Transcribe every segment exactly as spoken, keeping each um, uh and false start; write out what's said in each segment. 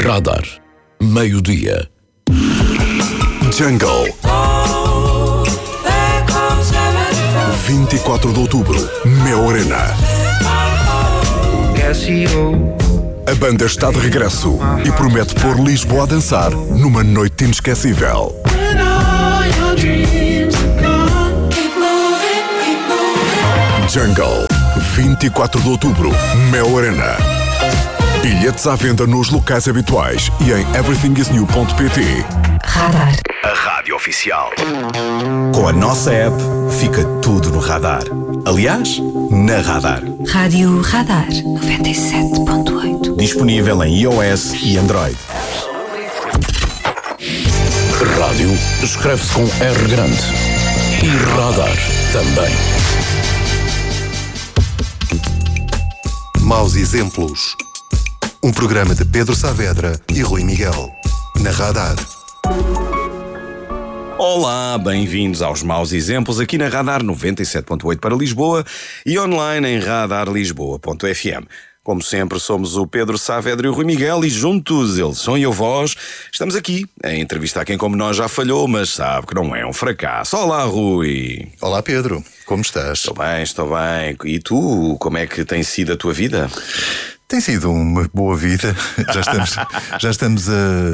Radar. Meio-dia. Jungle. vinte e quatro de outubro, Mel Arena. A banda está de regresso e promete pôr Lisboa a dançar numa noite inesquecível. Jungle, vinte e quatro de outubro, Mel Arena. Bilhetes à venda nos locais habituais e em everything is new ponto pt. Radar. A rádio oficial. Com a nossa app, fica tudo no radar. Aliás, na Radar. Rádio Radar noventa e sete ponto oito. Disponível em iOS e Android. Rádio escreve-se com R grande. E Radar também. Maus Exemplos. Um programa de Pedro Saavedra e Rui Miguel. Na Radar. Olá, bem-vindos aos Maus Exemplos aqui na Radar noventa e sete ponto oito para Lisboa e online em radar lisboa ponto f m. Como sempre, somos o Pedro Saavedra e o Rui Miguel e juntos, eles som e a voz, estamos aqui a entrevistar quem como nós já falhou, mas sabe que não é um fracasso. Olá, Rui. Olá, Pedro. Como estás? Estou bem, estou bem. E tu, como é que tem sido a tua vida? Tem sido uma boa vida. Já estamos, já estamos a,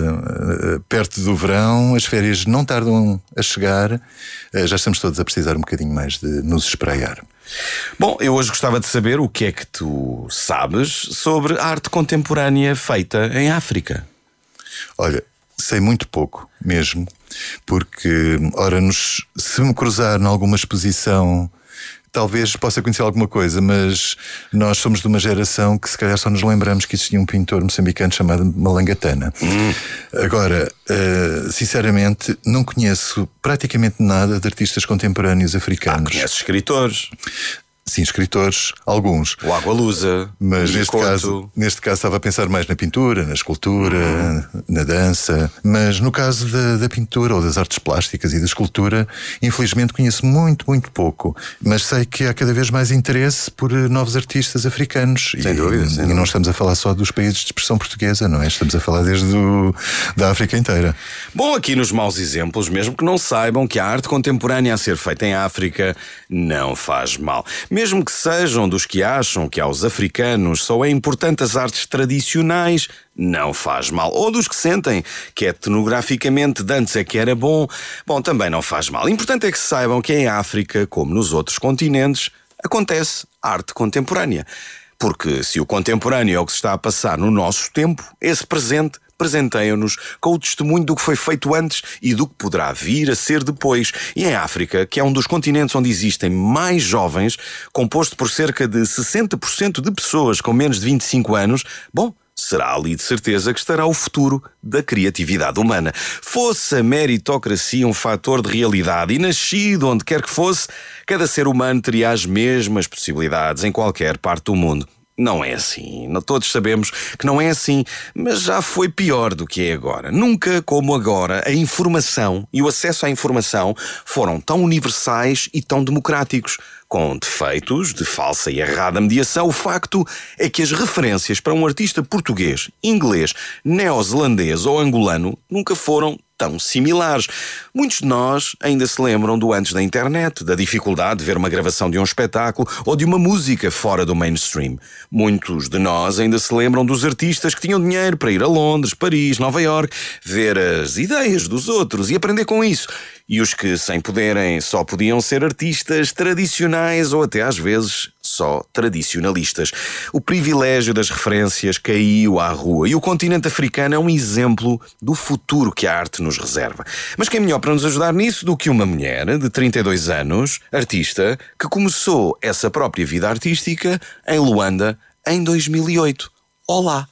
a, perto do verão, as férias não tardam a chegar, já estamos todos a precisar um bocadinho mais de nos espraiar. Bom, eu hoje gostava de saber o que é que tu sabes sobre a arte contemporânea feita em África. Olha, sei muito pouco mesmo, porque, ora, nos, se me cruzar em alguma exposição, talvez possa conhecer alguma coisa, mas nós somos de uma geração que se calhar só nos lembramos que existia um pintor moçambicano chamado Malangatana. Hum. Agora, uh, sinceramente, não conheço praticamente nada de artistas contemporâneos africanos. Ah, conheces escritores? Sim, escritores, alguns. O Agualusa. Mas neste caso, neste caso estava a pensar mais na pintura, na escultura, hum. na dança. Mas no caso da, da pintura ou das artes plásticas e da escultura, infelizmente conheço muito, muito pouco. Mas sei que há cada vez mais interesse por novos artistas africanos. Sem e, dúvida. Sem e dúvida. não estamos a falar só dos países de expressão portuguesa, não é? Estamos a falar desde do, da África inteira. Bom, aqui nos Maus Exemplos, mesmo que não saibam que a arte contemporânea a ser feita em África não faz mal. Mesmo que sejam dos que acham que aos africanos só é importante as artes tradicionais, não faz mal. Ou dos que sentem que etnograficamente de antes é que era bom, bom, também não faz mal. O importante é que saibam que em África, como nos outros continentes, acontece arte contemporânea. Porque se o contemporâneo é o que se está a passar no nosso tempo, esse presente presenteiam-nos com o testemunho do que foi feito antes e do que poderá vir a ser depois. E em África, que é um dos continentes onde existem mais jovens, composto por cerca de sessenta por cento de pessoas com menos de vinte e cinco anos, bom, será ali de certeza que estará o futuro da criatividade humana. Fosse a meritocracia um fator de realidade e nascido onde quer que fosse, cada ser humano teria as mesmas possibilidades em qualquer parte do mundo. Não é assim. Todos sabemos que não é assim, mas já foi pior do que é agora. Nunca como agora a informação e o acesso à informação foram tão universais e tão democráticos. Com defeitos de falsa e errada mediação, o facto é que as referências para um artista português, inglês, neozelandês ou angolano nunca foram tão similares. Muitos de nós ainda se lembram do antes da internet, da dificuldade de ver uma gravação de um espetáculo ou de uma música fora do mainstream. Muitos de nós ainda se lembram dos artistas que tinham dinheiro para ir a Londres, Paris, Nova Iorque, ver as ideias dos outros e aprender com isso. E os que, sem poderem, só podiam ser artistas tradicionais ou até às vezes só tradicionalistas. O privilégio das referências caiu à rua e o continente africano é um exemplo do futuro que a arte nos reserva. Mas quem melhor para nos ajudar nisso do que uma mulher de trinta e dois anos, artista, que começou essa própria vida artística em Luanda em dois mil e oito. Olá!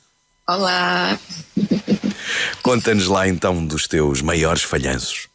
Olá! Conta-nos lá então dos teus maiores falhanços.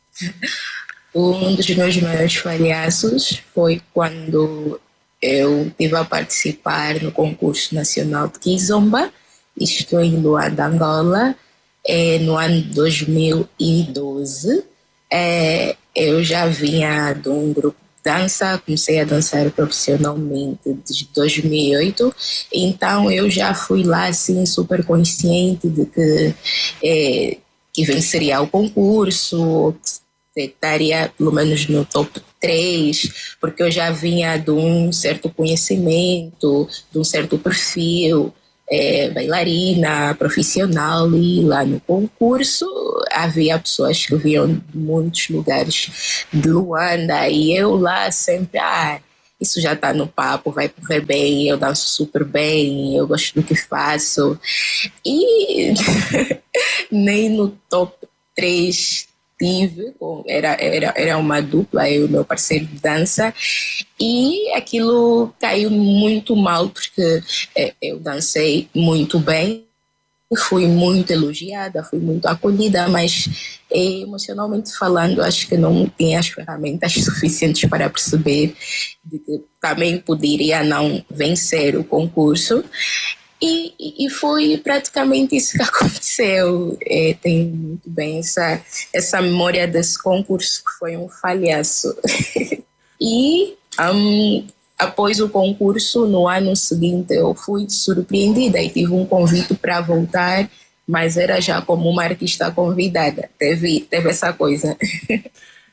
Um dos meus maiores falhanços foi quando eu estive a participar no concurso nacional de Kizomba, isto em Luanda, Angola, é, no ano de dois mil e doze. É, eu já vinha de um grupo dança, comecei a dançar profissionalmente desde dois mil e oito, então eu já fui lá assim super consciente de que, é, que venceria o concurso, que estaria pelo menos no top três, porque eu já vinha de um certo conhecimento, de um certo perfil, é, bailarina, profissional, e lá no concurso havia pessoas que vinham de muitos lugares de Luanda, e eu lá sempre, ah, isso já está no papo, vai correr bem, eu danço super bem, eu gosto do que faço, e nem no top três tive, era, era, era uma dupla, eu e meu parceiro de dança, e aquilo caiu muito mal, porque é, eu dancei muito bem, fui muito elogiada, fui muito acolhida, mas emocionalmente falando, acho que não tinha as ferramentas suficientes para perceber de que também poderia não vencer o concurso. E, e foi praticamente isso que aconteceu. É, tenho muito bem essa, essa memória desse concurso, que foi um falhaço. E um, após o concurso, no ano seguinte, eu fui surpreendida e tive um convite para voltar, mas era já como uma artista convidada. Teve, teve essa coisa.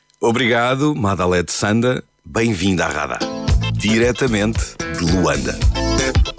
Obrigado, Madalete Sanda. Bem-vinda à Radar. Diretamente de Luanda.